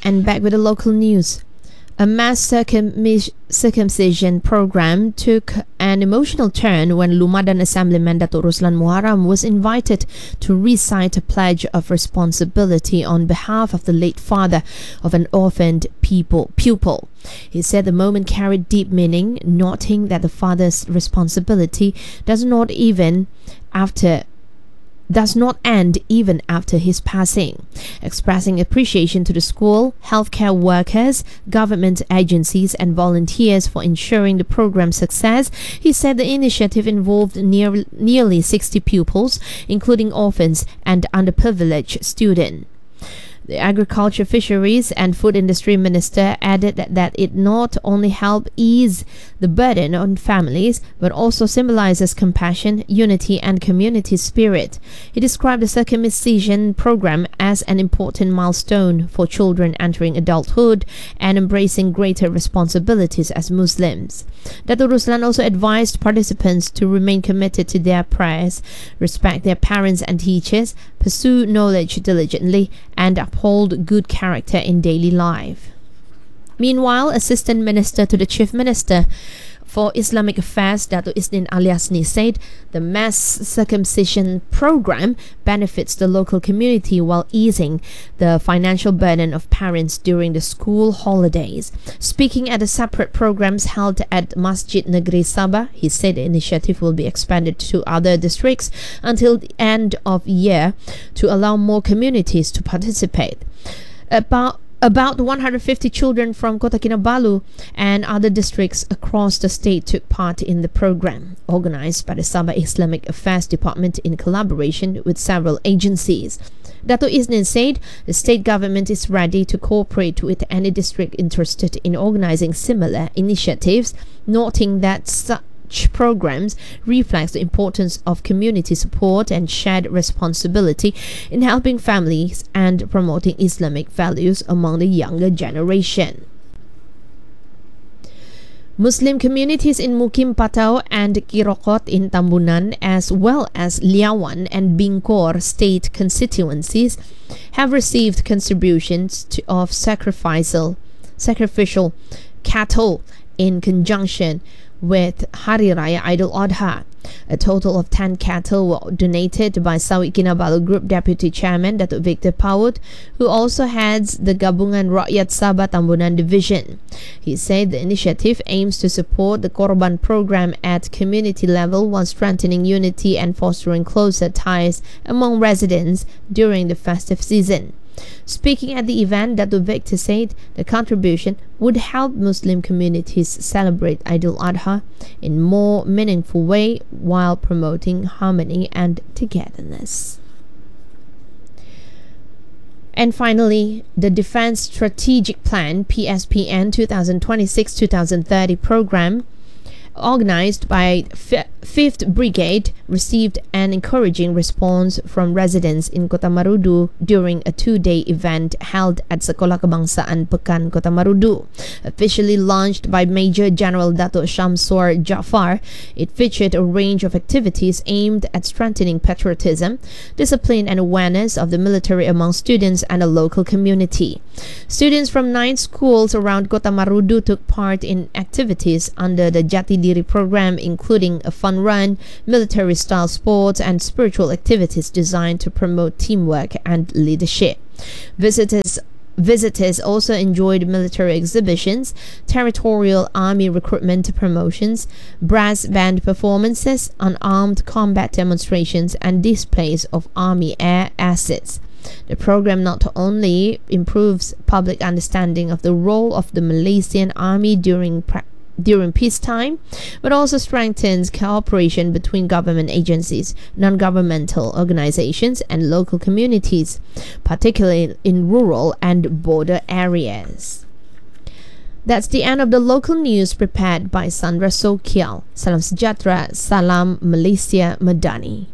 And back with the local news. A mass circumcision program took an emotional turn when Lumadan Assemblyman Datuk Ruslan Muharram was invited to recite a pledge of responsibility on behalf of the late father of an orphaned pupil. He said the moment carried deep meaning, noting that the father's responsibility does not end even after his passing. Expressing appreciation to the school, healthcare workers, government agencies and volunteers for ensuring the program's success, he said the initiative involved nearly 60 pupils, including orphans and underprivileged students. The Agriculture, Fisheries and Food Industry Minister added that it not only helped ease the burden on families, but also symbolizes compassion, unity and community spirit. He described the circumcision program as an important milestone for children entering adulthood and embracing greater responsibilities as Muslims. Datuk Ruslan also advised participants to remain committed to their prayers, respect their parents and teachers, pursue knowledge diligently, and uphold good character in daily life. Meanwhile, Assistant Minister to the Chief Minister for Islamic Affairs, Datuk Isnin Aliasni, said the mass circumcision program benefits the local community while easing the financial burden of parents during the school holidays. Speaking at the separate programs held at Masjid Negeri Sabah, he said the initiative will be expanded to other districts until the end of the year to allow more communities to participate. About 150 children from Kota Kinabalu and other districts across the state took part in the program, organized by the Sabah Islamic Affairs Department in collaboration with several agencies. Datuk Isnin said the state government is ready to cooperate with any district interested in organizing similar initiatives, noting that such programs reflects the importance of community support and shared responsibility in helping families and promoting Islamic values among the younger generation. Muslim communities in Mukim Patau and Kirokot in Tambunan, as well as Liawan and Bingkor state constituencies, have received contributions of sacrificial cattle in conjunction with Hari Raya Idul Adha. A total of 10 cattle were donated by Sawit Kinabalu Group Deputy Chairman Datuk Victor Pawut, who also heads the Gabungan Rakyat Sabah Tambunan Division. He said the initiative aims to support the Korban program at community level while strengthening unity and fostering closer ties among residents during the festive season. Speaking at the event, Datuk Victor said the contribution would help Muslim communities celebrate Idul Adha in a more meaningful way while promoting harmony and togetherness. And finally, the Defence Strategic Plan PSPN 2026-2030 program, organized by 5th Brigade, received an encouraging response from residents in Kota Marudu during a 2-day event held at Sekolah Kebangsaan Pekan Kota Marudu. Officially launched by Major General Datuk Shamsur Jaafar, it featured a range of activities aimed at strengthening patriotism, discipline and awareness of the military among students and the local community. Students from 9 schools around Kota Marudu took part in activities under the Jati Diri program, including a fun run, military-style sports and spiritual activities designed to promote teamwork and leadership. Visitors also enjoyed military exhibitions, territorial army recruitment promotions, brass band performances, unarmed combat demonstrations, and displays of army air assets. The program not only improves public understanding of the role of the Malaysian Army during peacetime, but also strengthens cooperation between government agencies, non-governmental organizations, and local communities, particularly in rural and border areas. That's the end of the local news prepared by Sandra Sokial. Salam Sejahtera, Salam Malaysia Madani.